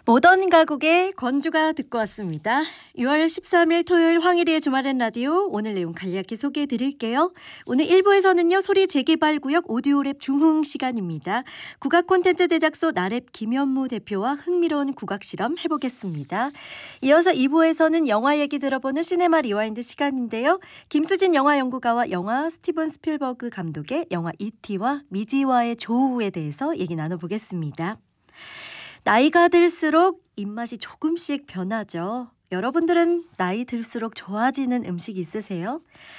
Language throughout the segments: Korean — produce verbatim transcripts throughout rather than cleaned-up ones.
모던 가곡의 권주가 듣고 왔습니다. 유월 십삼일 토요일 황일이의 주말엔 라디오, 오늘 내용 간략히 소개해 드릴게요. 오늘 일 부에서는요, 소리 재개발구역 오디오랩 중흥 시간입니다. 국악 콘텐츠 제작소 나랩 김현무 대표와 흥미로운 국악 실험 해보겠습니다. 이어서 이 부에서는 영화 얘기 들어보는 시네마 리와인드 시간인데요. 김수진 영화연구가와 영화 스티븐 스필버그 감독의 영화 이티와 미지와의 조우에 대해서 얘기 나눠보겠습니다. 나이가 들수록 입맛이 조금씩 변하죠. 여러분들은 나이 들수록 좋아지는 음식 있으세요?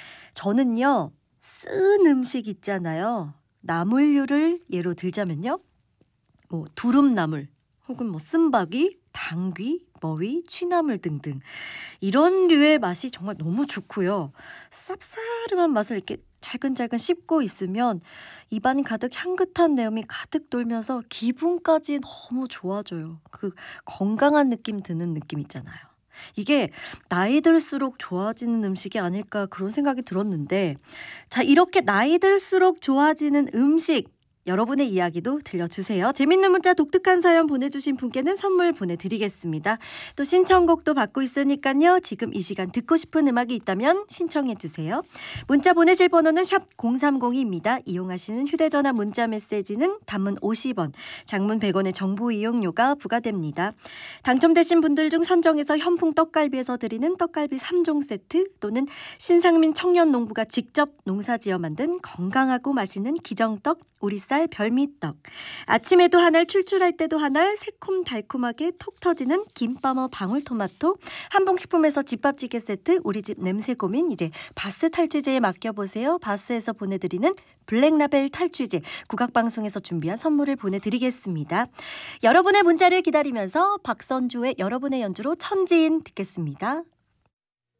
저는요, 쓴 음식 있잖아요. 나물류를 예로 들자면요, 뭐 두릅나물 혹은 뭐 쓴바귀, 당귀, 머위, 취나물 등등 이런 류의 맛이 정말 너무 좋고요. 쌉싸름한 맛을 이렇게 잘근잘근 씹고 있으면 입안 가득 향긋한 내음이 가득 돌면서 기분까지 너무 좋아져요. 그 건강한 느낌 드는 느낌 있잖아요. 이게 나이 들수록 좋아지는 음식이 아닐까 그런 생각이 들었는데, 자, 이렇게 나이 들수록 좋아지는 음식, 여러분의 이야기도 들려주세요. 재밌는 문자, 독특한 사연 보내주신 분께는 선물 보내드리겠습니다. 또 신청곡도 받고 있으니까요. 지금 이 시간 듣고 싶은 음악이 있다면 신청해주세요. 문자 보내실 번호는 샵 공삼공이입니다. 이용하시는 휴대전화 문자 메시지는 단문 오십 원, 장문 백 원의 정보 이용료가 부과됩니다. 당첨되신 분들 중 선정해서 현풍 떡갈비에서 드리는 떡갈비 삼 종 세트, 또는 신상민 청년농부가 직접 농사지어 만든 건강하고 맛있는 기정떡, 우리쌀 별미떡, 아침에도 한 알 출출할 때도 한 알 새콤달콤하게 톡 터지는 김빠머 방울토마토, 한봉식품에서 집밥찌개 세트, 우리집 냄새고민 이제 바스 탈취제에 맡겨보세요. 바스에서 보내드리는 블랙라벨 탈취제, 국악방송에서 준비한 선물을 보내드리겠습니다. 여러분의 문자를 기다리면서 박선주의 여러분의 연주로 천지인 듣겠습니다.